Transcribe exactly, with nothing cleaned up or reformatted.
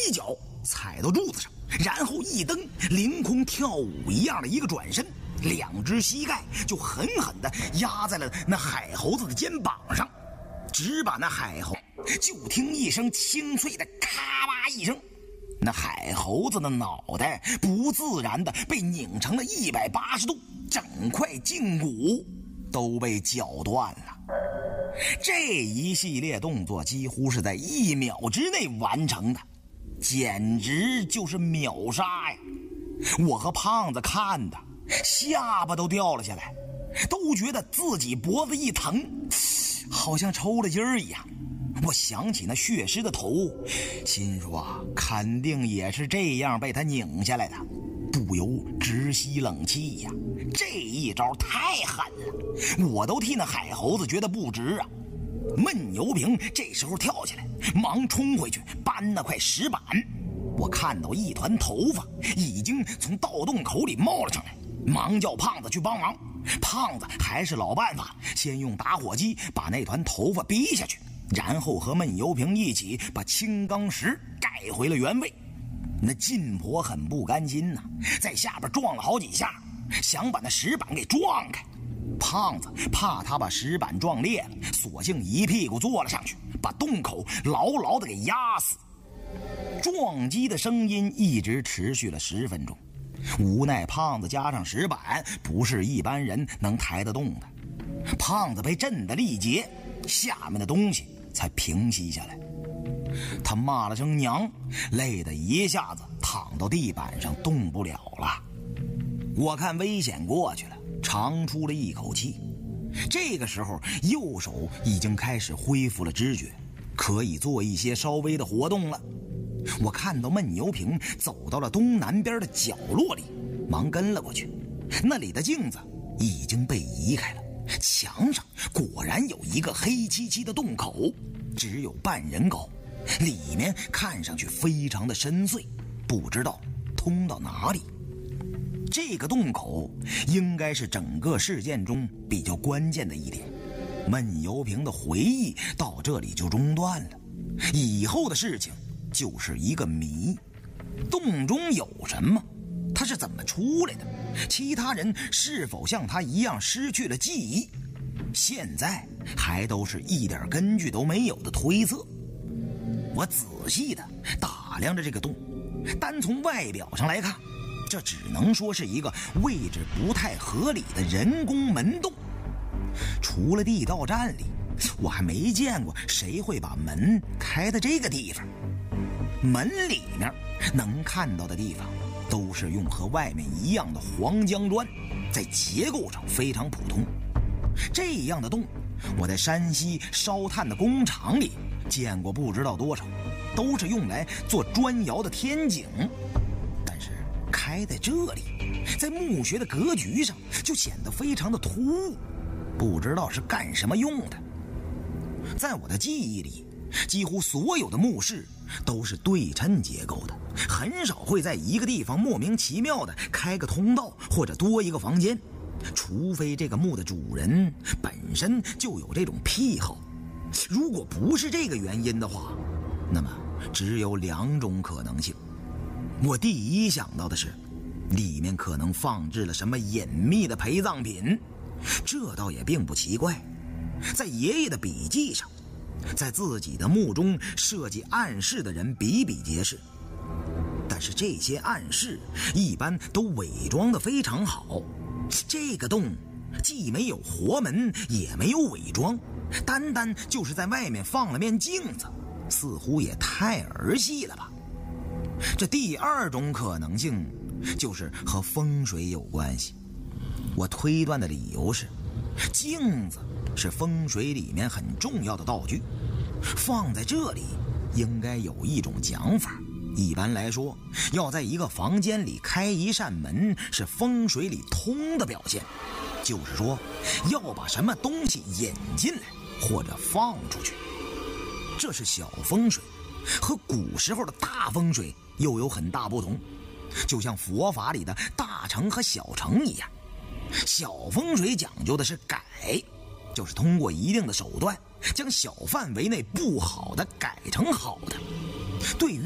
一脚踩到柱子上，然后一蹬，凌空跳舞一样的一个转身，两只膝盖就狠狠地压在了那海猴子的肩膀上，只把那海猴就听一声清脆的咔吧一声，那海猴子的脑袋不自然的被拧成了一百八十度，整块胫骨都被绞断了。这一系列动作几乎是在一秒之内完成的，简直就是秒杀呀！我和胖子看的下巴都掉了下来，都觉得自己脖子一疼，好像抽了筋儿一样。我想起那血尸的头，心说肯定也是这样被他拧下来的，不由直吸冷气呀！这一招太狠了，我都替那海猴子觉得不值啊！闷油瓶这时候跳起来，忙冲回去搬那块石板。我看到一团头发已经从盗洞口里冒了上来，忙叫胖子去帮忙。胖子还是老办法，先用打火机把那团头发逼下去，然后和闷油瓶一起把青钢石盖回了原位。那晋婆很不甘心呐、啊，在下边撞了好几下，想把那石板给撞开。胖子怕他把石板撞裂了，索性一屁股坐了上去，把洞口牢牢地给压死。撞击的声音一直持续了十分钟，无奈胖子加上石板不是一般人能抬得动的，胖子被震得力竭，下面的东西才平息下来。他骂了声娘，累得一下子躺到地板上动不了了。我看危险过去了，长出了一口气。这个时候右手已经开始恢复了知觉，可以做一些稍微的活动了。我看到闷油瓶走到了东南边的角落里，忙跟了过去。那里的镜子已经被移开了，墙上果然有一个黑漆漆的洞口，只有半人高，里面看上去非常的深邃，不知道通到哪里。这个洞口应该是整个事件中比较关键的一点，闷油瓶的回忆到这里就中断了，以后的事情就是一个谜。洞中有什么？他是怎么出来的？其他人是否像他一样失去了记忆？现在还都是一点根据都没有的推测。我仔细的打量着这个洞，单从外表上来看，这只能说是一个位置不太合理的人工门洞。除了地道战里，我还没见过谁会把门开在这个地方。门里面能看到的地方都是用和外面一样的黄浆砖，在结构上非常普通。这样的洞我在山西烧炭的工厂里见过不知道多少，都是用来做砖窑的天井，但是开在这里，在墓穴的格局上就显得非常的突兀，不知道是干什么用的。在我的记忆里，几乎所有的墓室都是对称结构的，很少会在一个地方莫名其妙的开个通道或者多一个房间，除非这个墓的主人本身就有这种癖好。如果不是这个原因的话，那么只有两种可能性。我第一想到的是，里面可能放置了什么隐秘的陪葬品，这倒也并不奇怪。在爷爷的笔记上，在自己的墓中设计暗室的人比比皆是，但是这些暗室一般都伪装得非常好。这个洞既没有活门，也没有伪装，单单就是在外面放了面镜子，似乎也太儿戏了吧。这第二种可能性就是和风水有关系。我推断的理由是，镜子是风水里面很重要的道具，放在这里应该有一种讲法。一般来说，要在一个房间里开一扇门是风水里通的表现，就是说要把什么东西引进来或者放出去。这是小风水，和古时候的大风水又有很大不同，就像佛法里的大乘和小乘一样。小风水讲究的是改，就是通过一定的手段将小范围内不好的改成好的。对于